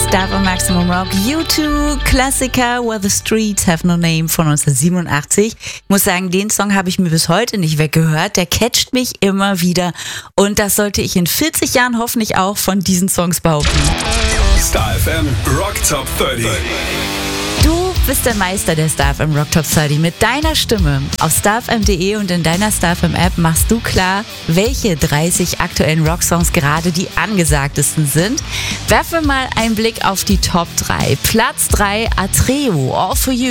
Star von Maximum Rock. U2 Klassiker Where the Streets Have No Name von 1987. Ich muss sagen, den Song habe ich mir bis heute nicht weggehört. Der catcht mich immer wieder. Und das sollte ich in 40 Jahren hoffentlich auch von diesen Songs behaupten. Star FM Rock Top 30. Du bist der Meister der Star FM Rock Top 30 mit deiner Stimme. Auf starfm.de und in deiner Star FM App machst du klar, welche 30 aktuellen Rocksongs gerade die angesagtesten sind. Werfen wir mal einen Blick auf die Top 3. Platz 3, Atreo, All For You.